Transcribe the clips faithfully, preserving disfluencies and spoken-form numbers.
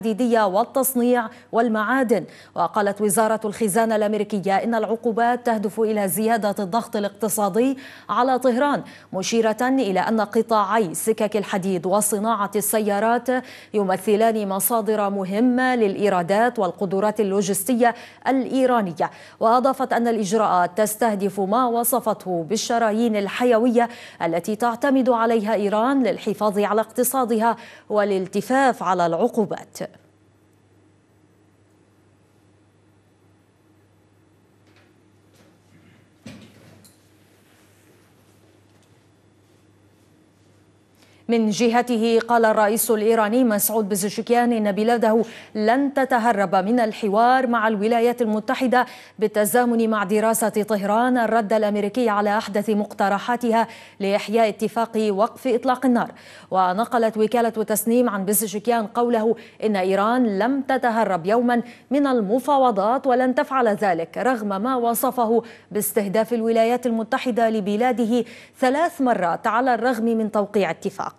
الحديدية والتصنيع والمعادن. وقالت وزارة الخزانة الأمريكية إن العقوبات تهدف إلى زيادة الضغط الاقتصادي على طهران، مشيرة إلى أن قطاعي سكك الحديد وصناعة السيارات يمثلان مصادر مهمة للإيرادات والقدرات اللوجستية الإيرانية. وأضافت أن الإجراءات تستهدف ما وصفته بالشرايين الحيوية التي تعتمد عليها إيران للحفاظ على اقتصادها والالتفاف على العقوبات. من جهته قال الرئيس الإيراني مسعود بزشكيان إن بلاده لن تتهرب من الحوار مع الولايات المتحدة بالتزامن مع دراسة طهران الرد الأمريكي على أحدث مقترحاتها لإحياء اتفاق وقف إطلاق النار. ونقلت وكالة تسنيم عن بزشكيان قوله إن إيران لم تتهرب يوما من المفاوضات ولن تفعل ذلك رغم ما وصفه باستهداف الولايات المتحدة لبلاده ثلاث مرات على الرغم من توقيع اتفاق.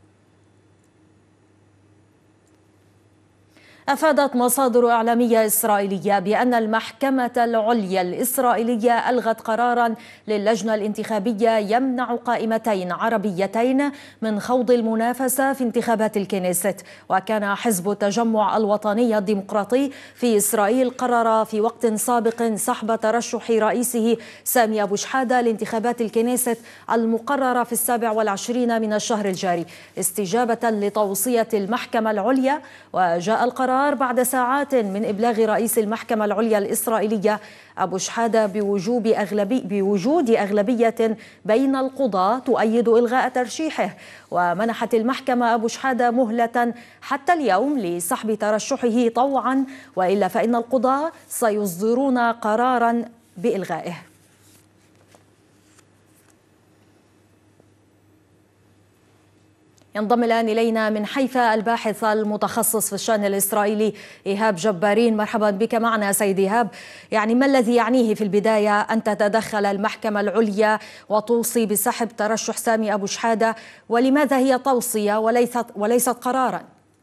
أفادت مصادر إعلامية إسرائيلية بأن المحكمة العليا الإسرائيلية ألغت قراراً للجنة الانتخابية يمنع قائمتين عربيتين من خوض المنافسة في انتخابات الكنيست. وكان حزب التجمع الوطني الديمقراطي في إسرائيل قرر في وقت سابق سحب ترشح رئيسه سامي أبو شحادة لانتخابات الكنيست المقررة في السابع والعشرين من الشهر الجاري استجابة لتوصية المحكمة العليا. وجاء القرار بعد ساعات من إبلاغ رئيس المحكمة العليا الإسرائيلية أبو شحادة بوجوب أغلبي بوجود أغلبية بين القضاة تؤيد إلغاء ترشيحه. ومنحت المحكمة أبو شحادة مهلة حتى اليوم لسحب ترشحه طوعا، وإلا فإن القضاة سيصدرون قرارا بإلغائه. ينضم الآن إلينا من حيفا الباحث المتخصص في الشأن الإسرائيلي إيهاب جبارين. مرحبا بك معنا سيد إيهاب. يعني ما الذي يعنيه في البداية أن تتدخل المحكمة العليا وتوصي بسحب ترشح سامي أبو شحادة، ولماذا هي توصية وليست وليست قرارا؟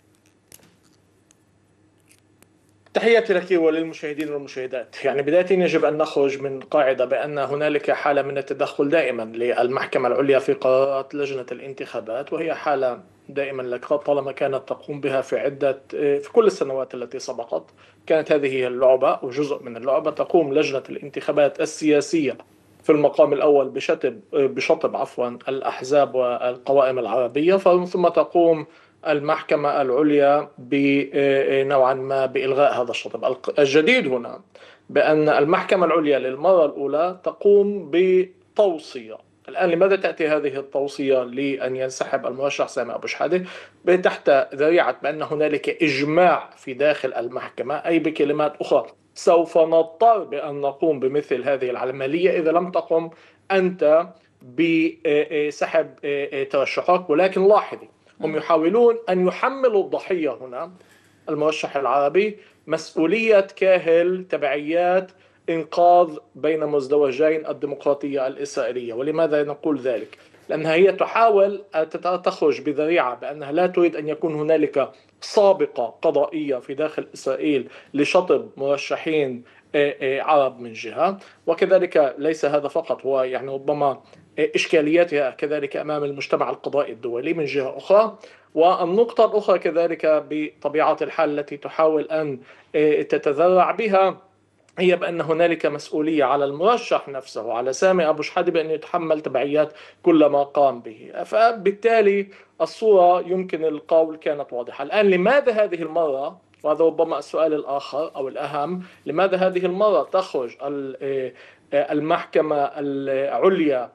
تحياتي لك وللمشاهدين والمشاهدات. يعني بداية يجب أن نخرج من قاعدة بأن هنالك حالة من التدخل دائما للمحكمة العليا في قرارات لجنة الانتخابات، وهي حالة دائما لك طالما كانت تقوم بها في عدة في كل السنوات التي سبقت. كانت هذه هي اللعبة وجزء من اللعبة. تقوم لجنة الانتخابات السياسية في المقام الأول بشطب بشطب عفوا الأحزاب والقوائم العربية، ثم تقوم المحكمة العليا بنوعا ما بإلغاء هذا الشطب. الجديد هنا بأن المحكمة العليا للمرة الأولى تقوم بتوصية. الآن لماذا تأتي هذه التوصية لأن ينسحب المرشح سامي أبو شحادة؟ تحت ذريعة بأن هنالك إجماع في داخل المحكمة، أي بكلمات أخرى سوف نضطر بأن نقوم بمثل هذه العملية إذا لم تقم أنت بسحب ترشحك. ولكن لاحظي، هم يحاولون أن يحملوا الضحية هنا المرشح العربي مسؤولية كاهل تبعيات إنقاذ بين مزدوجين الديمقراطية الإسرائيلية. ولماذا نقول ذلك؟ لأنها هي تحاول أن تخرج بذريعة بأنها لا تريد أن يكون هنالك سابقة قضائية في داخل إسرائيل لشطب مرشحين عرب من جهة، وكذلك ليس هذا فقط، هو يعني ربما إشكالياتها كذلك أمام المجتمع القضائي الدولي من جهة أخرى. والنقطة الأخرى كذلك بطبيعة الحال التي تحاول أن تتذرع بها هي بأن هنالك مسؤولية على المرشح نفسه، على سامي أبو شحادة، بأن يتحمل تبعيات كل ما قام به. فبالتالي الصورة يمكن القول كانت واضحة. الآن لماذا هذه المرة، وهذا ربما السؤال الآخر أو الأهم، لماذا هذه المرة تخرج المحكمة العليا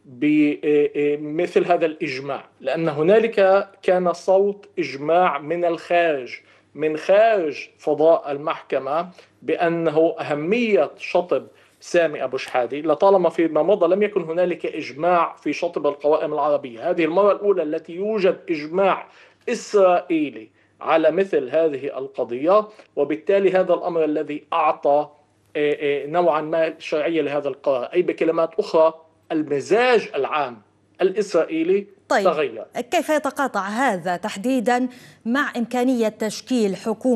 بمثل هذا الإجماع؟ لأن هنالك كان صوت إجماع من الخارج، من خارج فضاء المحكمة، بأنه أهمية شطب سامي أبو شحادة. لطالما فيما مضى لم يكن هنالك إجماع في شطب القوائم العربية. هذه المرة الأولى التي يوجد إجماع إسرائيلي على مثل هذه القضية، وبالتالي هذا الأمر الذي أعطى نوعا ما شرعية لهذا القرار. أي بكلمات أخرى المزاج العام الإسرائيلي طيب تغير. كيف يتقاطع هذا تحديدا مع إمكانية تشكيل حكومة